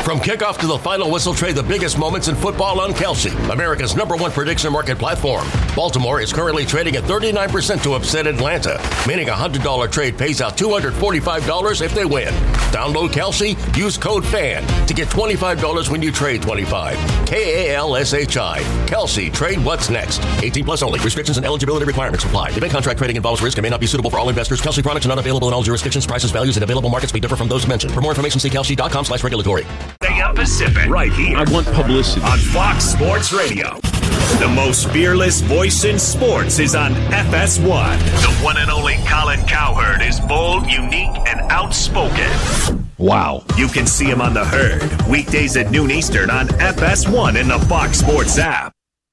From kickoff to the final whistle, trade the biggest moments in football on Kalshi, America's #1 prediction market platform. Baltimore is currently trading at 39% to upset Atlanta, meaning a $100 trade pays out $245 if they win. Download Kalshi, use code FAN to get $25 when you trade 25. KALSHI. Kalshi, trade what's next. 18 plus only. Restrictions and eligibility requirements apply. Event contract trading involves risk and may not be suitable for all investors. Kalshi products are not available in all jurisdictions. Prices, values, and available markets may differ from those mentioned. For more information, see kalshi.com/regulatory. Stay up Pacific. Right here. I want publicity. On Fox Sports Radio. The most fearless voice in sports is on FS1. The one and only Colin Cowherd is bold, unique, and outspoken. Wow. You can see him on The Herd, weekdays at noon Eastern on FS1 in the Fox Sports app.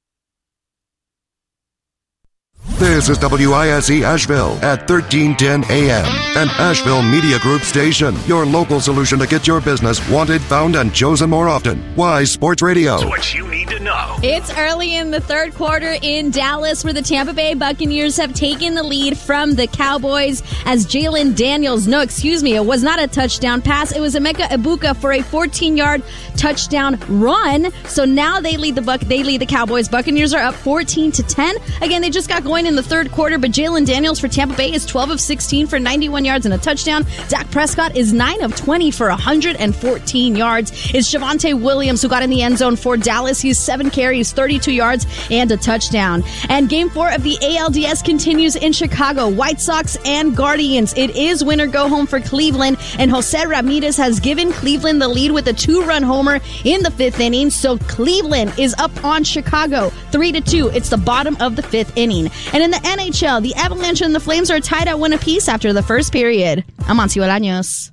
This is WISE Asheville at 1310 AM, an Asheville Media Group station. Your local solution to get your business wanted, found, and chosen more often. WISE Sports Radio. It's what you need to know. It's early in the third quarter in Dallas, where the Tampa Bay Buccaneers have taken the lead from the Cowboys as Jalen Daniels, it was not a touchdown pass. It was Emeka Egbuka for a 14-yard touchdown run. So now they lead the Cowboys. Buccaneers are up 14-10. Again, they just got going in the third quarter, but Jalen Daniels for Tampa Bay is 12 of 16 for 91 yards and a touchdown. Dak Prescott is 9 of 20 for 114 yards. It's Javonte Williams who got in the end zone for Dallas. He's 7 carries, 32 yards, and a touchdown. And Game 4 of the ALDS continues in Chicago. White Sox and Guardians. It is win or go home for Cleveland, and Jose Ramirez has given Cleveland the lead with a 2-run homer in the 5th inning. So Cleveland is up on Chicago 3-2. It's the bottom of the 5th inning. And in the NHL, the Avalanche and the Flames are tied at 1 apiece after the first period. I'm Monty Bolaños.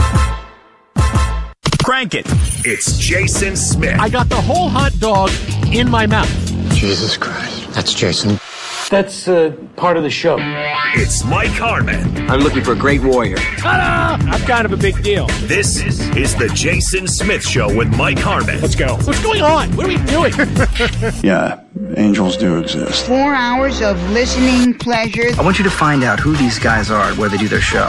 Crank it. It's Jason Smith. I got the whole hot dog in my mouth. Jesus Christ. That's Jason. That's part of the show. It's Mike Harmon. I'm looking for a great warrior. Ta-da! I'm kind of a big deal. This is the Jason Smith Show with Mike Harmon. Let's go. What's going on? What are we doing? Yeah, angels do exist. 4 hours of listening pleasure. I want you to find out who these guys are and where they do their show.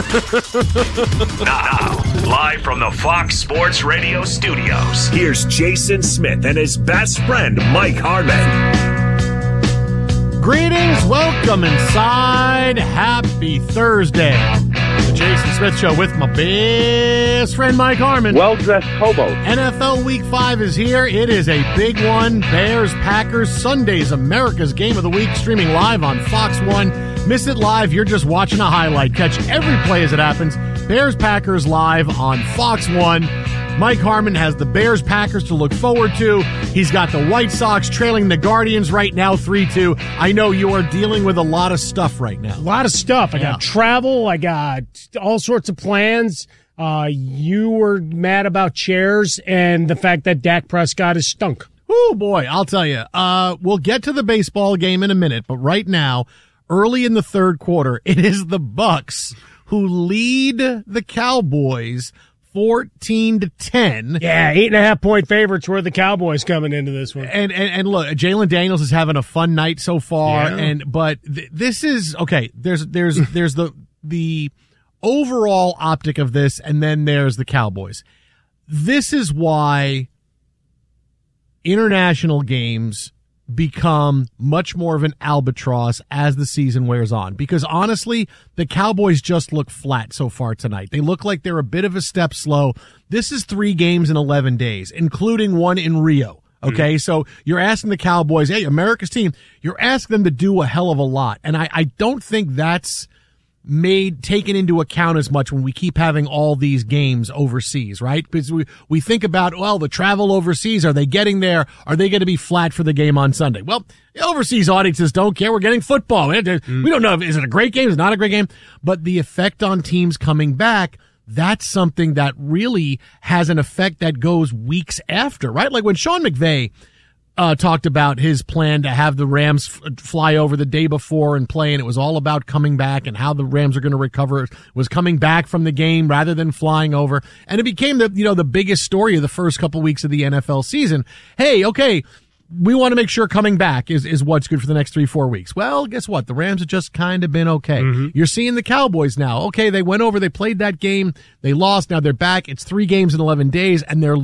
Now, live from the Fox Sports Radio studios, here's Jason Smith and his best friend, Mike Harmon. Greetings, welcome inside. Happy Thursday. The Jason Smith Show with my best friend Mike Harmon. Well-dressed hobo. NFL Week 5 is here. It is a big one. Bears, Packers, Sunday's America's Game of the Week, streaming live on Fox 1. Miss it live, you're just watching a highlight. Catch every play as it happens. Bears, Packers live on Fox 1. Mike Harmon has the Bears Packers to look forward to. He's got the White Sox trailing the Guardians right now 3-2. I know you are dealing with a lot of stuff right now. A lot of stuff. I got travel. I got all sorts of plans. You were mad about chairs and the fact that Dak Prescott is stunk. Oh, boy, I'll tell you. We'll get to the baseball game in a minute, but right now, early in the third quarter, it is the Bucks who lead the Cowboys 14-10. Yeah, 8.5-point favorites were the Cowboys coming into this one. And look, Jalen Daniels is having a fun night so far. Yeah. But this is okay. There's the overall optic of this, and then there's the Cowboys. This is why international games become much more of an albatross as the season wears on. Because honestly, the Cowboys just look flat so far tonight. They look like they're a bit of a step slow. This is 3 games in 11 days, including one in Rio. Okay, so you're asking the Cowboys, hey, America's team, you're asking them to do a hell of a lot. And I don't think that's taken into account as much when we keep having all these games overseas, right? Because we think about, well, the travel overseas, are they getting there? Are they going to be flat for the game on Sunday? Well, the overseas audiences don't care. We're getting football. We don't know, is it a great game? Is it not a great game? But the effect on teams coming back, that's something that really has an effect that goes weeks after, right? Like when Sean McVay talked about his plan to have the Rams fly over the day before and play, and it was all about coming back and how the Rams are going to recover. It was coming back from the game rather than flying over, and it became the biggest story of the first couple weeks of the NFL season. Hey, okay, we want to make sure coming back is what's good for the next 3-4 weeks. Well, guess what? The Rams have just kind of been okay. You're seeing the Cowboys now. Okay, they went over, they played that game, they lost, now they're back. It's 3 games in 11 days, and they're